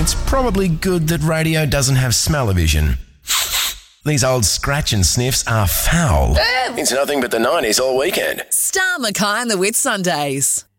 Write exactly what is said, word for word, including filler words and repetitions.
it's probably good that radio doesn't have smell-o-vision. These old scratch and sniffs are foul. It's nothing but the nineties all weekend. Star Mackay and the Whitsundays.